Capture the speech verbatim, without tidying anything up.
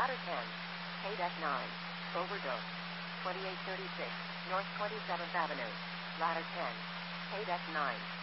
Ladder ten. Haydeck nine. Overdose. twenty-eight thirty-six, North twenty-seventh Avenue. Ladder ten. Haydeck nine.